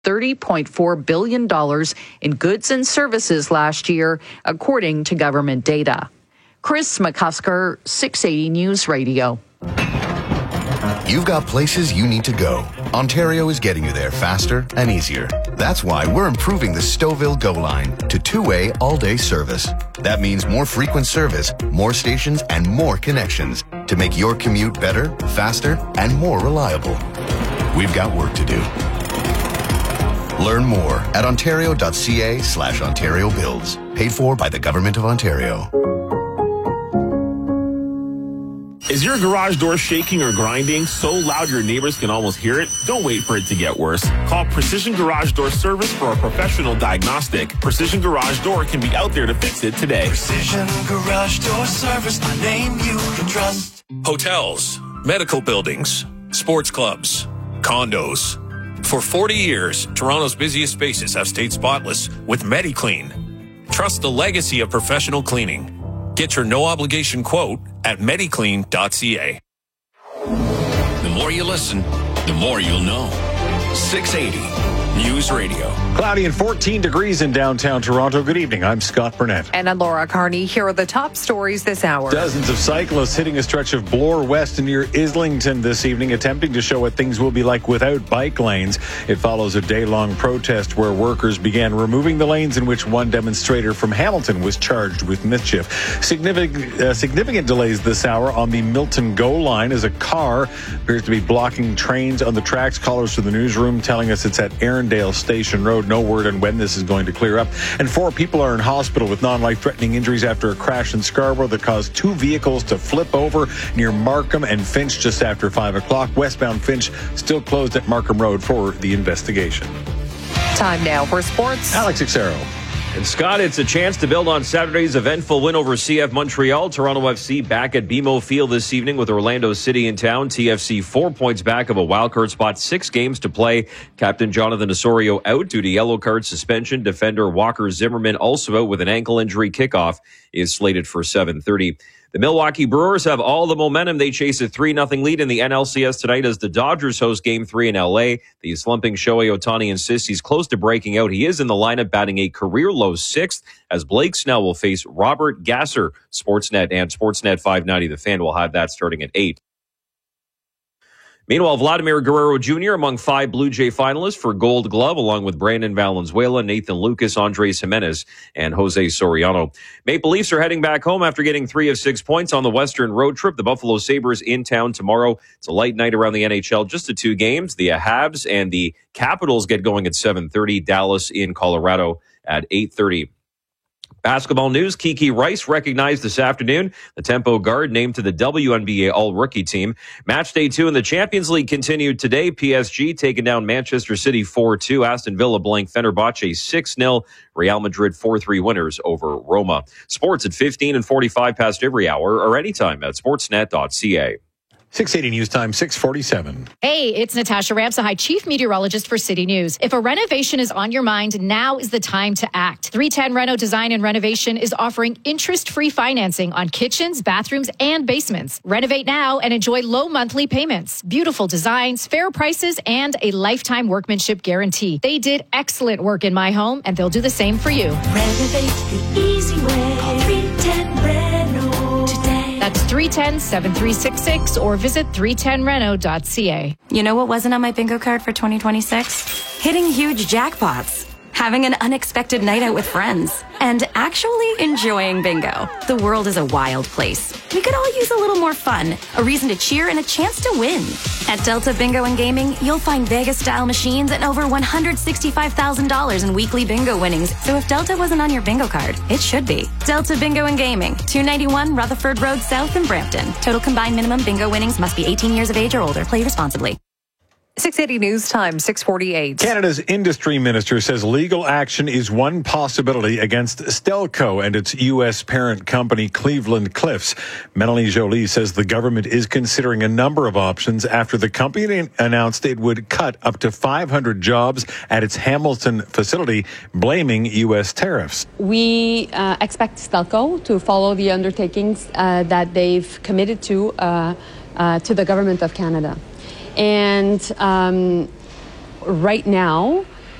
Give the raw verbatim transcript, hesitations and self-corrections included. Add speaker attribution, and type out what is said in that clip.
Speaker 1: thirty point four billion dollars in goods and services last year, according to government data. Chris McCusker, six eighty News Radio.
Speaker 2: You've got places you need to go. Ontario is getting you there faster and easier. That's why we're improving the Stouffville GO line to two-way all-day service. That means more frequent service, more stations, and more connections to make your commute better, faster, and more reliable. We've got work to do. Learn more at ontario.ca slash Ontario Builds. Paid for by the Government of Ontario.
Speaker 3: Is your garage door shaking or grinding so loud your neighbors can almost hear it? Don't wait for it to get worse. Call Precision Garage Door Service for a professional diagnostic. Precision Garage Door can be out there to fix it today.
Speaker 4: Precision Garage Door Service, a name you can trust.
Speaker 5: Hotels, medical buildings, sports clubs, condos. For forty years, Toronto's busiest spaces have stayed spotless with MediClean. Trust the legacy of professional cleaning. Get your no-obligation quote at mediclean dot c a.
Speaker 6: The more you listen, the more you'll know. six eighty News Radio.
Speaker 7: Cloudy and fourteen degrees in downtown Toronto. Good evening. I'm Scott Burnett.
Speaker 8: And I'm Laura Carney. Here are the top stories this hour.
Speaker 7: Dozens of cyclists hitting a stretch of Bloor West near Islington this evening, attempting to show what things will be like without bike lanes. It follows a day-long protest where workers began removing the lanes in which one demonstrator from Hamilton was charged with mischief. Significant, uh, significant delays this hour on the Milton GO line as a car appears to be blocking trains on the tracks. Callers to the newsroom telling us it's at Arundel Station Road. No word on when this is going to clear up. And four people are in hospital with non-life-threatening injuries after a crash in Scarborough that caused two vehicles to flip over near Markham and Finch just after five o'clock. Westbound Finch still closed at Markham Road for the investigation.
Speaker 8: Time now for sports.
Speaker 7: Alex Xero.
Speaker 9: And Scott, it's a chance to build on Saturday's eventful win over C F Montreal. Toronto F C back at B M O Field this evening with Orlando City in town. T F C four points back of a wildcard spot, six games to play. Captain Jonathan Osorio out due to yellow card suspension. Defender Walker Zimmerman also out with an ankle injury. Kickoff is slated for seven thirty. The Milwaukee Brewers have all the momentum. They chase a three nothing lead in the N L C S tonight as the Dodgers host Game three in L A. The slumping Shohei Ohtani insists he's close to breaking out. He is in the lineup batting a career-low sixth as Blake Snell will face Robert Gasser. Sportsnet and Sportsnet five ninety The Fan will have that starting at eight. Meanwhile, Vladimir Guerrero Junior among five Blue Jay finalists for Gold Glove, along with Brandon Valenzuela, Nathan Lucas, Andres Jimenez, and Jose Soriano. Maple Leafs are heading back home after getting three of six points on the Western road trip. The Buffalo Sabres in town tomorrow. It's a light night around the N H L, just the two games. The Habs and the Capitals get going at seven thirty. Dallas in Colorado at eight thirty. Basketball news, Kiki Rice recognized this afternoon. The Tempo guard named to the W N B A All-Rookie team. Match day two in the Champions League continued today. P S G taking down Manchester City four two. Aston Villa blank Fenerbahce six nil. Real Madrid four three winners over Roma. Sports at fifteen and forty-five past every hour or anytime at sportsnet dot c a.
Speaker 7: six eighty News Time, six forty-seven.
Speaker 10: Hey, it's Natasha Ramsahai, Chief Meteorologist for City News. If a renovation is on your mind, now is the time to act. three ten Reno Design and Renovation is offering interest-free financing on kitchens, bathrooms, and basements. Renovate now and enjoy low monthly payments, beautiful designs, fair prices, and a lifetime workmanship guarantee. They did excellent work in my home, and they'll do the same for you.
Speaker 11: Renovate the easy way. Call three ten Reno today.
Speaker 10: That's three one zero, seven three six six or visit three ten reno dot c a.
Speaker 12: You know what wasn't on my bingo card for twenty twenty-six? Hitting huge jackpots, having an unexpected night out with friends, and actually enjoying bingo. The world is a wild place. We could all use a little more fun, a reason to cheer, and a chance to win. At Delta Bingo and Gaming, you'll find Vegas-style machines and over one hundred sixty-five thousand dollars in weekly bingo winnings. So if Delta wasn't on your bingo card, it should be. Delta Bingo and Gaming, two ninety-one Rutherford Road South in Brampton. Total combined minimum bingo winnings must be eighteen years of age or older. Play responsibly.
Speaker 8: six eighty News Time, six forty-eight.
Speaker 7: Canada's industry minister says legal action is one possibility against Stelco and its U S parent company, Cleveland Cliffs. Melanie Joly says the government is considering a number of options after the company announced it would cut up to five hundred jobs at its Hamilton facility, blaming U S tariffs.
Speaker 13: We uh, expect Stelco to follow the undertakings uh, that they've committed to uh, uh, to the government of Canada. And um, right now,